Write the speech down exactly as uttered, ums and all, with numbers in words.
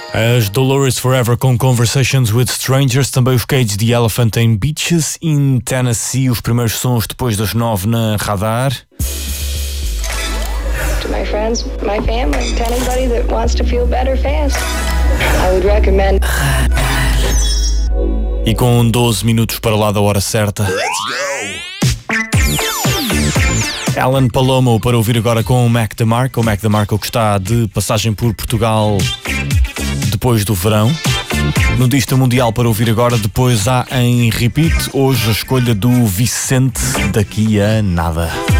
As Dolores Forever com Conversations with Strangers, também os Cage the Elephant em Beaches in Tennessee, os primeiros sons depois das nove na Radar. To my friends, my family, to anybody that wants to feel better fast, I would recommend. E com doze minutos para lá da hora certa. Let's go! Alan Palomo para ouvir agora com o Mac DeMarco. O Mac DeMarco que está de passagem por Portugal depois do verão. No Dista Mundial para ouvir agora, depois há em repeat, hoje a escolha do Vicente daqui a nada.